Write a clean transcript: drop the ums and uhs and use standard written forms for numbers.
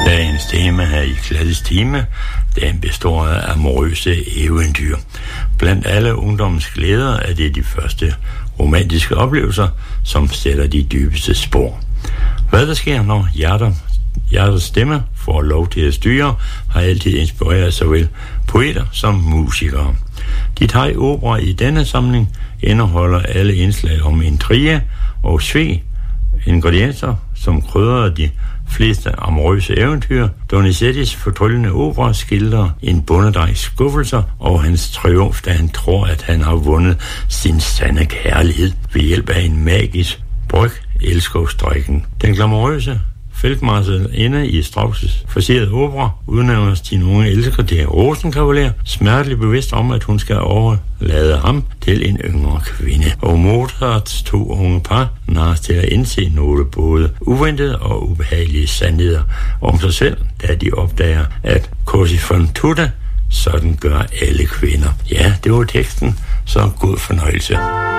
Dagens tema her i Klassisk Time, den består af amorøse eventyr. Blandt alle ungdommens glæder er det de første romantiske oplevelser, som sætter de dybeste spor. Hvad der sker, når hjertets stemme får lov til at styre, har altid inspireret såvel poeter som musikere. De 3 operer i denne samling indeholder alle indslag om intrige og svig, ingredienser, som krydrer de fleste amorøse eventyr. Donizettis fortryllende opera skildrer en bondedrengs skuffelser og hans triumf, da han tror, at han har vundet sin sande kærlighed ved hjælp af en magisk bryg, elskovsdrikken. Den glamourøse feltmarskal inde i Strauss' forcerede opera udnævner sin unge elsker til rosenkavaler, smerteligt bevidst om, at hun skal overlade ham til en yngre kvinde. Og Mozarts 2 unge par narres til at indse nogle både uventede og ubehagelige sandheder om sig selv, da de opdager, at così fan tutte, sådan gør alle kvinder. Ja, det var teksten, så god fornøjelse.